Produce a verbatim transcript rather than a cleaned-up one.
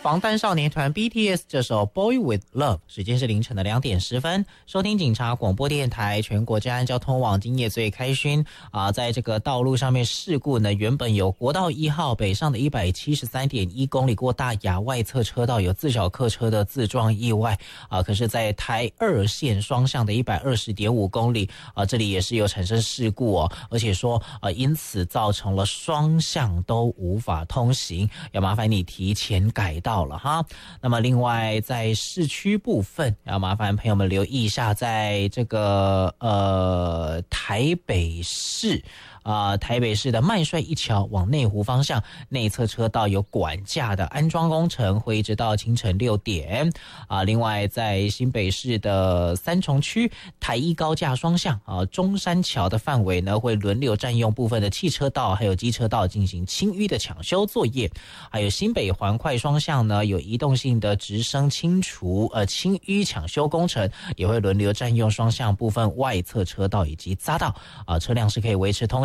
防弹少年团 B T S 这首 Boy with Love， 时间是凌晨的两点十分。收听警察广播电台全国治安交通网，今夜最开勋啊，在这个道路上面事故呢，原本有国道一号北上的一百七十三点一公里过大雅外侧车道有自小客车的自撞意外啊，可是在台二线双向的一百二十点五公里啊，这里也是有产生事故哦，而且说啊，因此造成了双向都无法通行，要麻烦你提前改道了哈。那么另外在市区部分要麻烦朋友们留意一下，在这个呃台北市啊、呃，台北市的麦帅一桥往内湖方向内侧车道有管架的安装工程，会一直到清晨六点啊。另外在新北市的三重区台一高架双向啊，中山桥的范围呢会轮流占用部分的汽车道还有机车道进行清淤的抢修作业，还有新北环快双向呢有移动性的直升清除呃清淤抢修工程，也会轮流占用双向部分外侧车道以及匝道啊，车辆是可以维持通